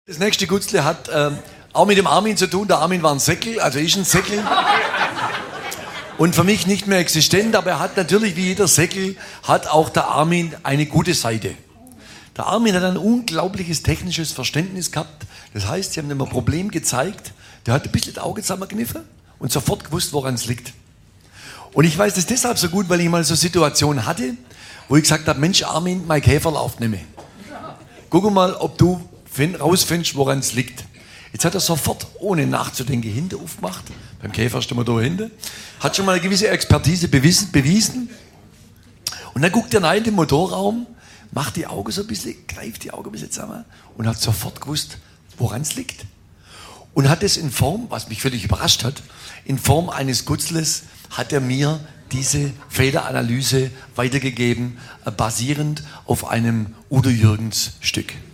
Das nächste Gutzle hat auch mit dem Armin zu tun. Der Armin war ein Säckel, also ist ein Säckel. Und für mich nicht mehr existent, aber er hat natürlich, wie jeder Säckel, hat auch der Armin eine gute Seite. Der Armin hat ein unglaubliches technisches Verständnis gehabt. Das heißt, sie haben ihm ein Problem gezeigt, der hat ein bisschen das Auge zusammengekniffen und sofort gewusst, woran es liegt. Und ich weiß das deshalb so gut, weil ich mal so Situationen hatte, wo ich gesagt habe, Mensch Armin, mein Käfer läuft nicht mehr. Guck mal, ob du rausfindest, woran es liegt. Jetzt hat er sofort, ohne nachzudenken, hinten aufgemacht. Beim Käfer stehen wir da hinten. Hat schon mal eine gewisse Expertise bewiesen. Und dann guckt er rein in den Motorraum, macht die Augen so ein bisschen, greift die Augen ein bisschen zusammen und hat sofort gewusst, woran es liegt. Und hat es in Form, was mich völlig überrascht hat, in Form eines Gutzles hat er mir diese Fehleranalyse weitergegeben, basierend auf einem Udo Jürgens Stück.